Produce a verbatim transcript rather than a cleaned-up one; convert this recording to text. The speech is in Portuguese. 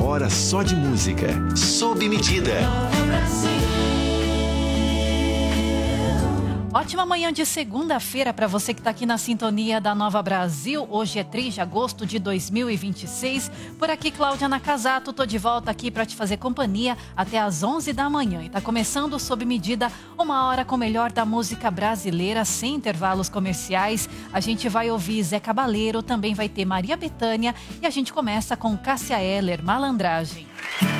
hora só de música. Sob medida. Ótima manhã de segunda-feira para você que está aqui na sintonia da Nova Brasil. Hoje é três de agosto de dois mil e vinte e seis. Por aqui, Cláudia Nakazato. Tô de volta aqui para te fazer companhia até às onze da manhã. E tá começando Sob Medida, uma hora com o melhor da música brasileira, sem intervalos comerciais. A gente vai ouvir Zé Cabaleiro, também vai ter Maria Bethânia e a gente começa com Cássia Eller, Malandragem.